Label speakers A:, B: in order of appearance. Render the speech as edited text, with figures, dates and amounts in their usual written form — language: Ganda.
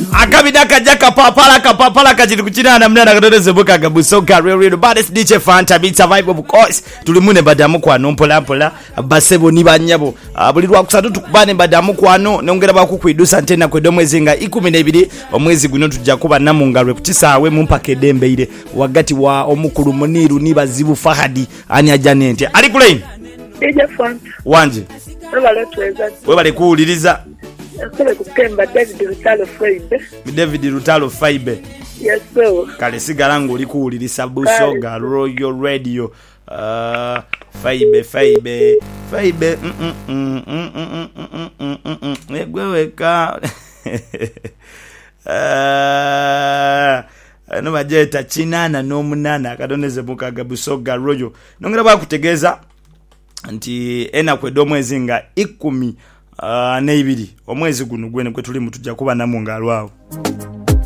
A: akabida kajja kapapala kachiri kuchirana mnana kadoneze boka gabusoka real baddest DJ Fanta beats vibe of course tulimune badamu kwano mpola basebo ni banyabo bulirwa kusatu tukubane badamu kwano nongera bakukwidusa ntena kwedo mwezi nga 12 omwezi guno tujja kuba namungalwe kutisawe mumpaka edembeire wagati wa omukulu Muniru ni bazibu Fahadi ani ajanente ali kulaini
B: DJ Fanta
A: wanje webale kuwuliriza
B: akole kukemba David
A: Rutalo Faibe
B: yes sir
A: kale sigala ngoli kuwulirisa Busoga Royal Radio Faibe egweweka ano bajeta chinana n'omunana akadoneze mukaga Busoga Royal nongera bakutegeeza nti ena kwedo mwezi nga 12 omwezi guno gwene kwe tuli mutujja kuba namungalwawo